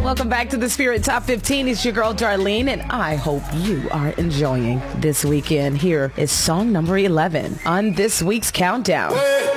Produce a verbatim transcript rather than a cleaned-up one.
Welcome back to the Spirit Top fifteen. It's your girl, Darlene, and I hope you are enjoying this weekend. Here is song number eleven on this week's countdown. Wait.